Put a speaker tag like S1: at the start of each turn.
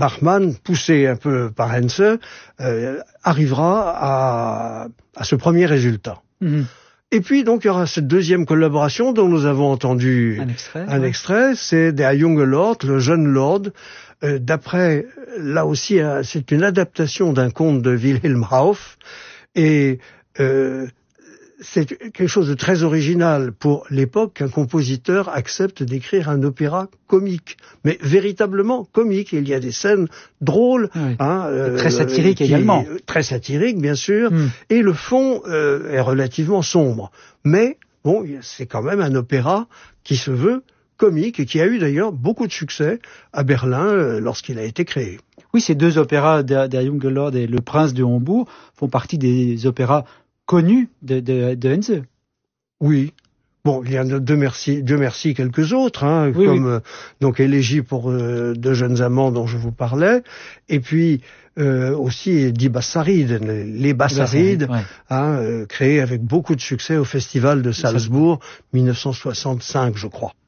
S1: Bachmann, poussé un peu par Henze, arrivera à ce premier résultat. Mm-hmm. Et puis, donc, il y aura cette deuxième collaboration dont nous avons entendu un extrait, c'est Der junge Lord, le jeune Lord, d'après, là aussi, c'est une adaptation d'un conte de Wilhelm Hauff, et c'est quelque chose de très original pour l'époque qu'un compositeur accepte d'écrire un opéra comique, mais véritablement comique. Il y a des scènes drôles,
S2: très satiriques également.
S1: Très satiriques, bien sûr, et le fond est relativement sombre. Mais bon, c'est quand même un opéra qui se veut comique et qui a eu d'ailleurs beaucoup de succès à Berlin lorsqu'il a été créé.
S2: Oui, ces deux opéras, Der junge Lord et Le Prince de Hombourg, font partie des opéras connus de Henze.
S1: Oui. Bon, il y en a Dieu merci quelques autres, comme donc Élégie pour deux jeunes amants dont je vous parlais, et puis aussi Die Bassarides, les Bassarides, créés avec beaucoup de succès au Festival de Salzbourg, 1965, je crois.